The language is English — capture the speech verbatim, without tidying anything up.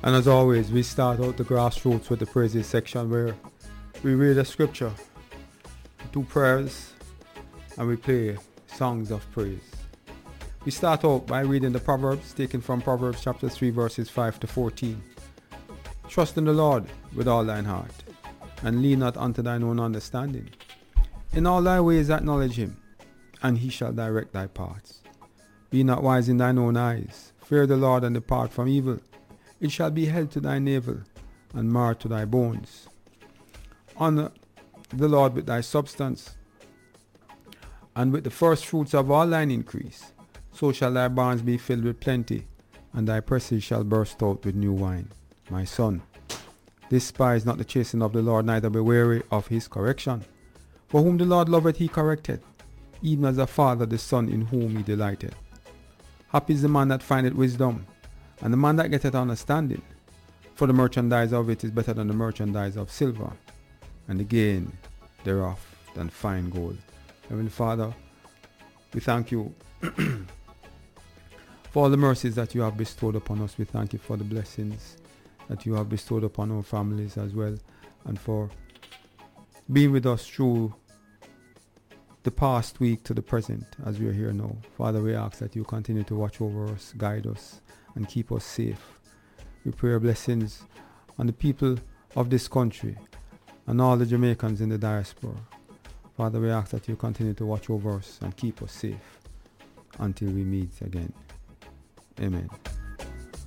And as always, we start out the grassroots with the praises section where we read a scripture, do prayers, and we play songs of praise. We start out by reading the Proverbs, taken from Proverbs chapter three, verses five to fourteen. Trust in the Lord with all thine heart, and lean not unto thine own understanding. In all thy ways acknowledge him, and he shall direct thy paths. Be not wise in thine own eyes. Fear the Lord and depart from evil. It shall be health to thy navel, and marrow to thy bones. Honor the Lord with thy substance, and with the first fruits of all thine increase. So shall thy barns be filled with plenty, and thy presses shall burst out with new wine. My son, despise not the chastening of the Lord, neither be weary of his correction. For whom the Lord loveth he correcteth, even as a father the son in whom he delighteth. Happy is the man that findeth wisdom, and the man that getteth understanding. For the merchandise of it is better than the merchandise of silver, and the gain thereof than fine gold. Heavenly Father, we thank you for all the mercies that you have bestowed upon us. We thank you for the blessings that you have bestowed upon our families as well, and for being with us through the past week to the present as we are here now. Father, we ask that you continue to watch over us, guide us, and keep us safe. We pray blessings on the people of this country and all the Jamaicans in the diaspora. Father, we ask that you continue to watch over us and keep us safe until we meet again. Amen.